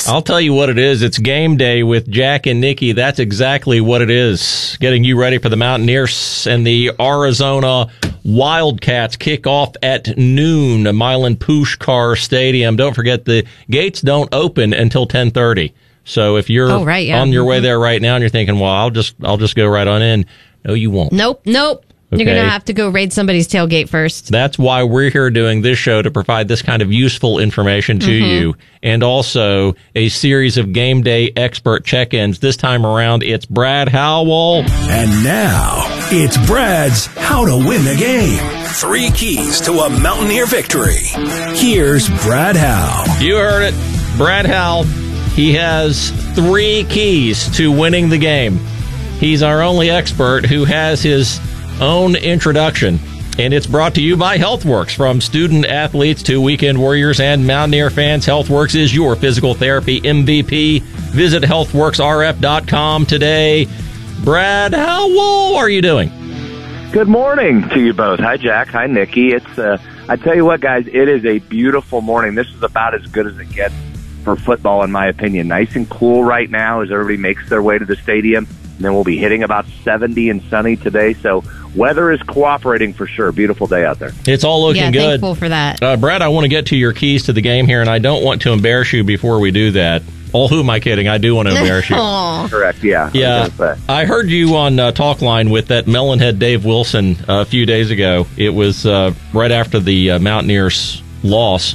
I'll tell you what it is. It's game day with Jack and Nikki. That's exactly what it is. Getting you ready for the Mountaineers and the Arizona Wildcats kick off at noon at Milan Puskar Stadium. Don't forget, the gates don't open until 10:30. So if you're on your way there right now and you're thinking, well, I'll just go right on in. No, you won't. Nope. Okay. You're going to have to go raid somebody's tailgate first. That's why we're here doing this show, to provide this kind of useful information to you, and also a series of game day expert check-ins. This time around, it's Brad Howell. And now, it's Brad's How to Win the Game. 3 keys to a Mountaineer victory. Here's Brad Howell. You heard it. Brad Howell. He has 3 keys to winning the game. He's our only expert who has his own introduction, and it's brought to you by HealthWorks. From student athletes to weekend warriors and Mountaineer fans, HealthWorks is your physical therapy MVP. Visit healthworksrf.com today. Brad, how are you doing? Good morning to you both. Hi, Jack. Hi, Nikki. I tell you what, guys, it is a beautiful morning. This is about as good as it gets for football, in my opinion. Nice and cool right now as everybody makes their way to the stadium. And then we'll be hitting about 70 and sunny today. So weather is cooperating for sure. Beautiful day out there. It's all looking good. Thankful for that. Brad, I want to get to your keys to the game here, and I don't want to embarrass you before we do that. Oh, who am I kidding? I do want to embarrass you. Correct, yeah. Yeah. I heard you on Talk Line with that Melonhead Dave Wilson a few days ago. It was right after the Mountaineers' loss,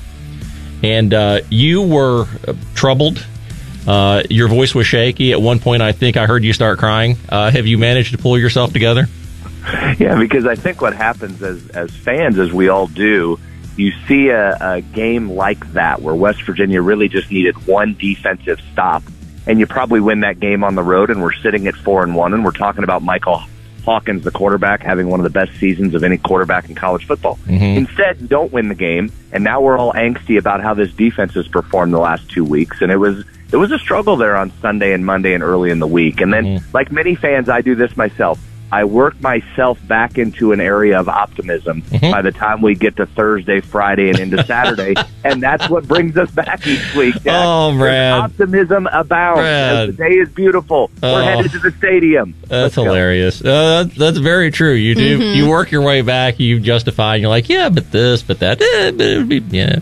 and you were troubled. Your voice was shaky. At one point, I think I heard you start crying. Have you managed to pull yourself together? Yeah, because I think what happens as fans, as we all do, you see a game like that where West Virginia really just needed one defensive stop, and you probably win that game on the road, and we're sitting at 4-1, and we're talking about Michael Hawkins, the quarterback, having one of the best seasons of any quarterback in college football. Instead, you don't win the game, and now we're all angsty about how this defense has performed the last 2 weeks, and it was a struggle there on Sunday and Monday and early in the week. And then, like many fans, I do this myself. I work myself back into an area of optimism by the time we get to Thursday, Friday, and into Saturday, and that's what brings us back each week, Jack. Oh, Brad. Optimism abounds. As the day is beautiful. We're headed to the stadium. That's hilarious. That's very true. You do. You work your way back, you justify, and you're like, yeah, but this, but that. But it would be, yeah.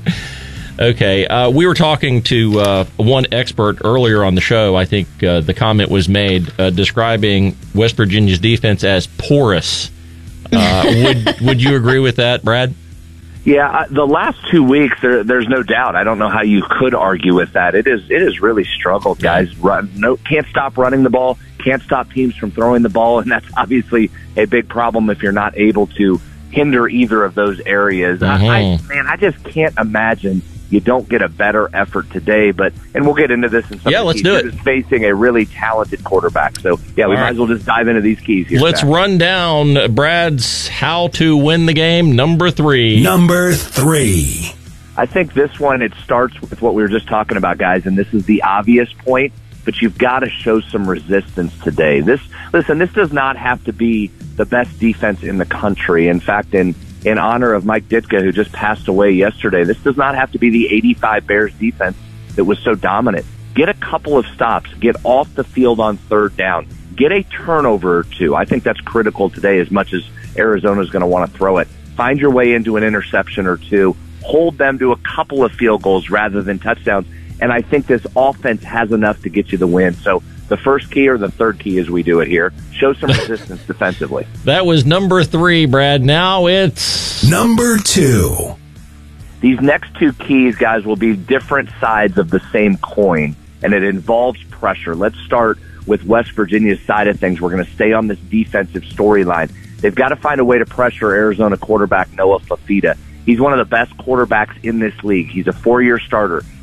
Okay, we were talking to one expert earlier on the show. I think the comment was made describing West Virginia's defense as porous. Would you agree with that, Brad? Yeah, the last 2 weeks, there's no doubt. I don't know how you could argue with that. It is really struggled, guys. Can't stop running the ball, can't stop teams from throwing the ball, and that's obviously a big problem if you're not able to hinder either of those areas. I just can't imagine you don't get a better effort today, and we'll get into this in some. Yeah, let's do it. Is facing a really talented quarterback, so we might as well just dive into these keys here. Let's run down Brad's how to win the game. Number 3. Number 3. I think this one, it starts with what we were just talking about, guys, and this is the obvious point, but you've got to show some resistance today. This does not have to be the best defense in the country. In fact, in honor of Mike Ditka, who just passed away yesterday, this does not have to be the 85 Bears defense that was so dominant. Get a couple of stops. Get off the field on third down. Get a turnover or two. I think that's critical today as much as Arizona's going to want to throw it. Find your way into an interception or two. Hold them to a couple of field goals rather than touchdowns. And I think this offense has enough to get you the win. So the first key or the third key as we do it here, show some resistance defensively. That was number 3, Brad. Now it's number 2. These next 2 keys, guys, will be different sides of the same coin, and it involves pressure. Let's start with West Virginia's side of things. We're going to stay on this defensive storyline. They've got to find a way to pressure Arizona quarterback Noah Fafita. He's one of the best quarterbacks in this league. He's a 4-year starter.